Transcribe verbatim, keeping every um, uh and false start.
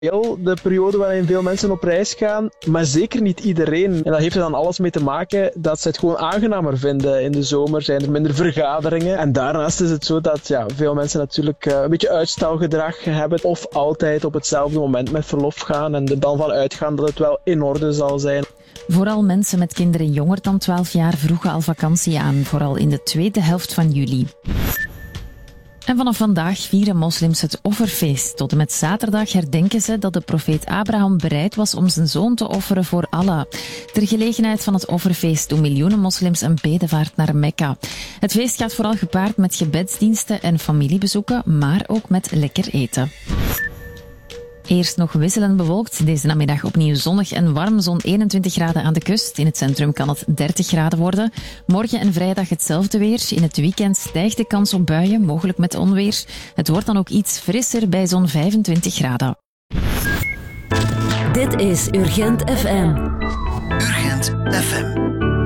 Heel de periode waarin veel mensen op reis gaan, maar zeker niet iedereen. En dat heeft er dan alles mee te maken dat ze het gewoon aangenamer vinden. In de zomer zijn er minder vergaderingen. En daarnaast is het zo dat ja, veel mensen natuurlijk uh, een beetje uitstelgedrag hebben of altijd op hetzelfde moment met verlof gaan en er dan van uitgaan dat het wel in orde zal zijn. Vooral mensen met kinderen jonger dan twaalf jaar vroegen al vakantie aan, vooral in de tweede helft van juli. En vanaf vandaag vieren moslims het offerfeest. Tot en met zaterdag herdenken ze dat de profeet Abraham bereid was om zijn zoon te offeren voor Allah. Ter gelegenheid van het offerfeest doen miljoenen moslims een bedevaart naar Mekka. Het feest gaat vooral gepaard met gebedsdiensten en familiebezoeken, maar ook met lekker eten. Eerst nog wisselend bewolkt. Deze namiddag opnieuw zonnig en warm, zo'n eenentwintig graden aan de kust. In het centrum kan het dertig graden worden. Morgen en vrijdag hetzelfde weer. In het weekend stijgt de kans op buien, mogelijk met onweer. Het wordt dan ook iets frisser bij zo'n vijfentwintig graden. Dit is Urgent F M. Urgent F M.